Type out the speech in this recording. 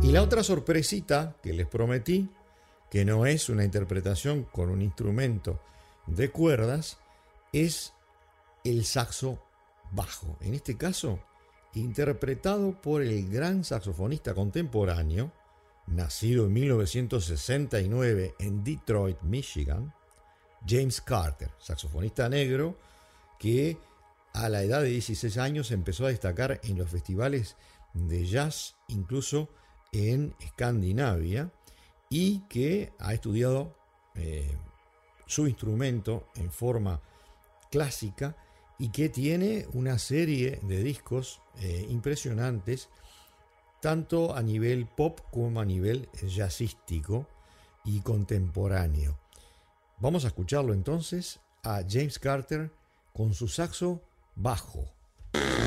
Y la otra sorpresita que les prometí, que no es una interpretación con un instrumento de cuerdas, es el saxo bajo. En este caso, interpretado por el gran saxofonista contemporáneo, nacido en 1969 en Detroit, Michigan, James Carter, saxofonista negro que a la edad de 16 años empezó a destacar en los festivales de jazz, incluso en Escandinavia, y que ha estudiado su instrumento en forma clásica y que tiene una serie de discos impresionantes, tanto a nivel pop como a nivel jazzístico y contemporáneo. Vamos a escucharlo entonces a James Carter con su saxo bajo.